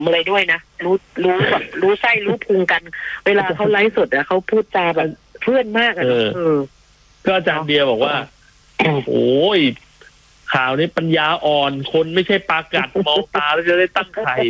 อะไรด้วยนะรู้แบบรู้ไส้รู้พุงกัน เวลาเขาไลฟ์สดอะเขาพูดจาแบบเพื่อนมากอะก็อาจารย์เดียบอกว่าโอ้ยข่าวนี้ปัญญาอ่อนคนไม่ใช่ปลากัดมองตาแล้วจะได้ตั้งไข่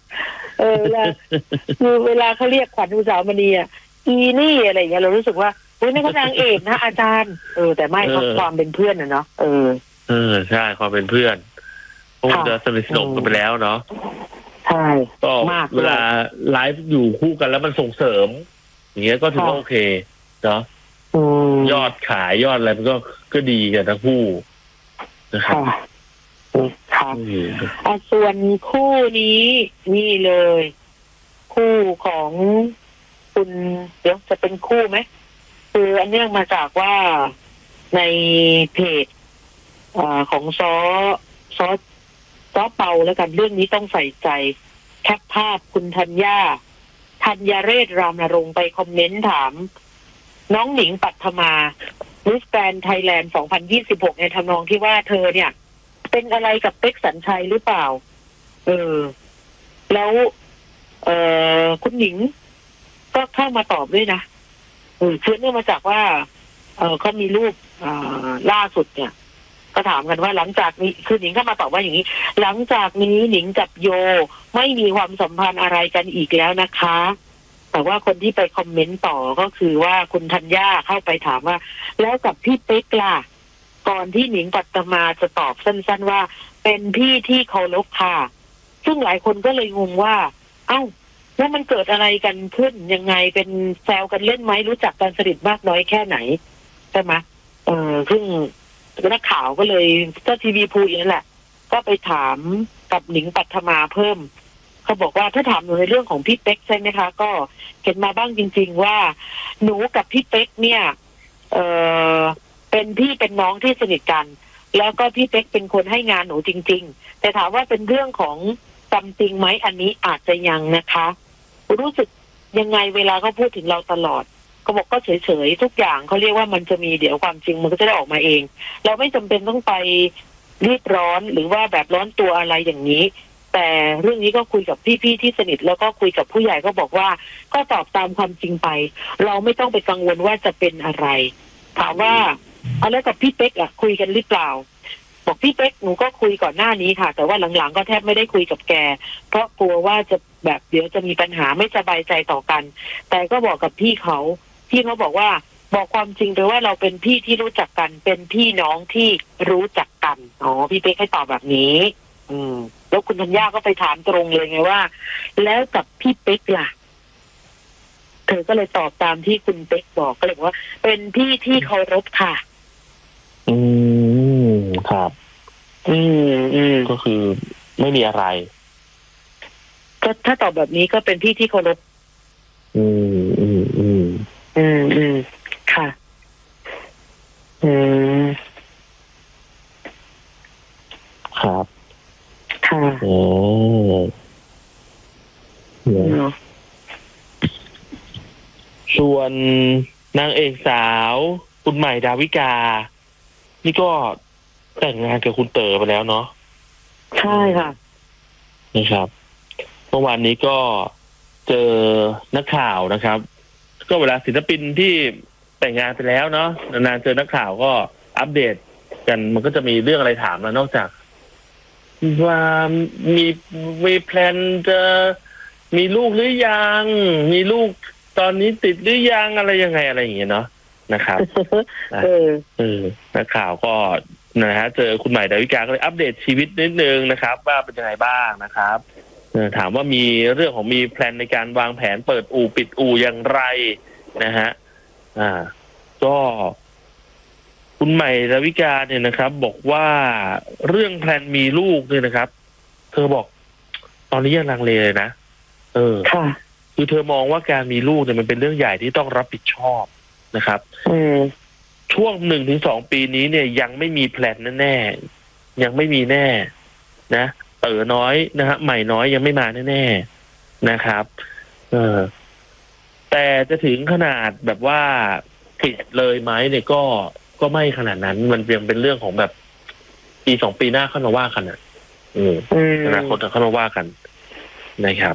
เวลาเขาเรียกขวัญอุสามณีอ่ะอีนี่อะไรอย่างเงี้ยเรารู้สึกว่าเฮ้ยนี่ก็นางเอกนะอาจารย์แต่ไม่เขาความเป็นเพื่อนนะเนาะใช่ความเป็นเพื่อนคงจะสนิทสนมกันไปแล้วเนาะใช่ก็เวลาไลฟ์อยู่คู่กันแล้วมันส่งเสริมอย่างเงี้ยก็ถือว่าโอเคเนาะยอดขายยอดอะไรมันก็ดีกันทั้งคู่นะครับค่ะส่วนคู่นี้นี่เลยคู่ของคุณเดี๋ยวจะเป็นคู่ไหมคืออันเนื่องมาจากว่าในเพจของซอเปาแล้วกันเรื่องนี้ต้องใส่ใจแคปภาพคุณธัญเรศรามนรงค์ไปคอมเมนต์ถามน้องหนิงปัทมามิสแกรนด์ไทยแลนด์ 2026 ในทำนองที่ว่าเธอเนี่ยเป็นอะไรกับเป๊กสัญชัยหรือเปล่าแล้วคุณหนิงก็เข้ามาตอบด้วยนะเชื่อเนื่องมาจากว่าเขามีรูปล่าสุดเนี่ยก็ถามกันว่าหลังจากนี้คือหนิงเข้ามาตอบว่าอย่างนี้หลังจากนี้หนิงกับโยไม่มีความสัมพันธ์อะไรกันอีกแล้วนะคะแต่ว่าคนที่ไปคอมเมนต์ต่อก็คือว่าคุณธัญญาเข้าไปถามว่าแล้วกับพี่เป๊กล่ะก่อนที่หนิงปัตมาจะตอบสั้นๆว่าเป็นพี่ที่เคารพค่ะซึ่งหลายคนก็เลยงงว่าเอ้าแล้วมันเกิดอะไรกันขึ้นยังไงเป็นแซวกันเล่นไหมรู้จักกันสนิทมากน้อยแค่ไหนใช่ไหมซึ่งนักข่าวก็เลยก็ทีวีพูอย่างนั้นแหละก็ไปถามกับหนิงปัทมาเพิ่มเขาบอกว่าถ้าถามหนูในเรื่องของพี่เป๊กใช่ไหมคะก็เห็นมาบ้างจริงๆว่าหนูกับพี่เป๊กเนี่ยเป็นพี่เป็นน้องที่สนิทกันแล้วก็พี่เป๊กเป็นคนให้งานหนูจริงๆแต่ถามว่าเป็นเรื่องของซัมติงไหมอันนี้อาจจะยังนะคะรู้สึกยังไงเวลาเขาพูดถึงเราตลอดเขาบอกก็เฉยๆทุกอย่างเขาเรียกว่ามันจะมีเดี๋ยวความจริงมันก็จะได้ออกมาเองเราไม่จำเป็นต้องไปรีบร้อนหรือว่าแบบร้อนตัวอะไรอย่างนี้แต่เรื่องนี้ก็คุยกับพี่ๆที่สนิทแล้วก็คุยกับผู้ใหญ่ก็บอกว่าก็ตอบตามความจริงไปเราไม่ต้องไปกังวลว่าจะเป็นอะไรถามว่าเอาแล้วกับพี่เป๊กคุยกันหรือเปล่าบอกพี่เป๊กหนูก็คุยก่อนหน้านี้ค่ะแต่ว่าหลังๆก็แทบไม่ได้คุยกับแกเพราะกลัวว่าจะแบบเดี๋ยวจะมีปัญหาไม่สบายใจต่อกันแต่ก็บอกกับพี่เขาบอกว่าบอกความจริงเลยว่าเราเป็นพี่ที่รู้จักกันเป็นพี่น้องที่รู้จักกันพี่เป๊กให้ตอบแบบนี้แล้วคุณธัญญาก็ไปถามตรงเลยไงว่าแล้วกับพี่เป๊กล่ะเธอก็เลยตอบตามที่คุณเป๊กบอกก็เลยบอกว่าเป็นพี่ที่เคารพค่ะครับก็คือไม่มีอะไรก็ถ้าตอบแบบนี้ก็เป็นพี่ที่เคารพค่ะครับค่ะส่วนนางเอกสาวคุณใหม่ดาวิกานี่ก็แต่งงานกับคุณเต๋อไปแล้วเนาะใช่ค่ะนะครับเมื่อวานนี้ก็เจอนักข่าวนะครับก็เวลาศิลปินที่แต่งงานไปแล้วเนาะนานๆเจอนักข่าวก็อัปเดตกันมันก็จะมีเรื่องอะไรถามแล้วนอกจากว่ามีแพลนจะมีลูกหรือยังมีลูกตอนนี้ติดหรือยังอะไรยังไงอะไรอย่างเงี้ยเนาะนะครับนักข่าวก็นะฮะเจอคุณใหม่ดาวิกาก็เลยอัปเดตชีวิตนิดนึงนะครับว่าเป็นยังไงบ้างนะครับถามว่ามีเรื่องของมีแพลนในการวางแผนเปิดอู่ปิดอู่อย่างไรนะฮะก็คุณใหม่ดาวิกาเนี่ยนะครับบอกว่าเรื่องแพลนมีลูกเนี่ยนะครับเธอบอกตอนนี้ยังลังเลเลยนะคือเธอมองว่าการมีลูกเนี่ยมันเป็นเรื่องใหญ่ที่ต้องรับผิดชอบนะครับช่วง 1-2 ปีนี้เนี่ยยังไม่มีแพลนแน่ๆยังไม่มีแน่นะเต๋อน้อยนะฮะใหม่น้อยยังไม่มาแน่ๆนะครับแต่จะถึงขนาดแบบว่าปิดเลยไหมเนี่ยก็ไม่ขนาดนั้นมันยังเป็นเรื่องของแบบปี 2 ปีหน้าเข้ามาว่ากันอนาคตเข้ามาว่ากันนะครับ